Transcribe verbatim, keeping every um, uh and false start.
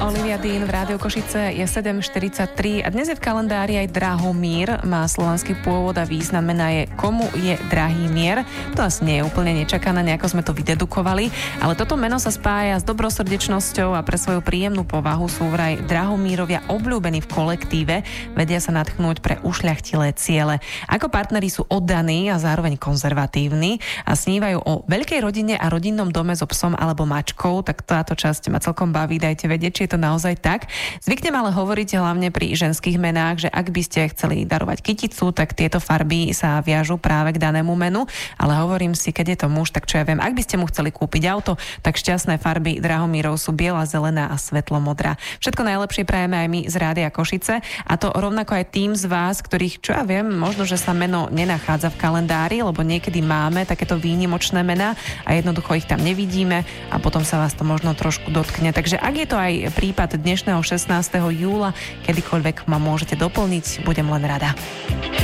Olivia Dean v Rádiu Košice, je sedem štyridsaťtri a dnes je v kalendári aj Drahomír. Má slovanský pôvod a význam mena je Komu je drahý mier. To asi nie je úplne nečakané, nejako sme to vydedukovali, ale toto meno sa spája s dobrosrdečnosťou a pre svoju príjemnú povahu sú vraj Drahomírovia obľúbení v kolektíve, vedia sa natchnúť pre ušľachtilé ciele. Ako partneri sú oddaní a zároveň konzervatívni a snívajú o veľkej rodine a rodinnom dome so psom alebo mačkou, tak táto časť ma celkom baví, dajte vedieť, či je to naozaj tak. Zvyknem ale hovoriť hlavne pri ženských menách, že ak by ste chceli darovať kyticu, tak tieto farby sa viažú práve k danému menu, ale hovorím si, keď je to muž, tak čo ja viem, ak by ste mu chceli kúpiť auto, tak šťastné farby Drahomírov sú biela, zelená a svetlo modrá. Všetko najlepšie prajeme aj my z Rádia Košice a to rovnako aj tým z vás, ktorých, čo ja viem, možno, že sa meno nenachádza v kalendári, lebo niekedy máme takéto výnimočné mená a jednoducho ich tam nevidíme a potom sa vás to možno trošku dotkne. Takže ak je to aj prípad dnešného šestnásteho júla, kedykoľvek ma môžete doplniť, budem len rada.